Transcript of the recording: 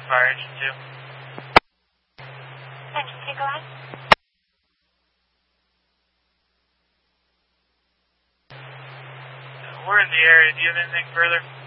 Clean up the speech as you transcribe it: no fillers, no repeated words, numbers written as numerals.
Fire Engine 2. Engine 2, go ahead. We're in the area. Do you have anything further?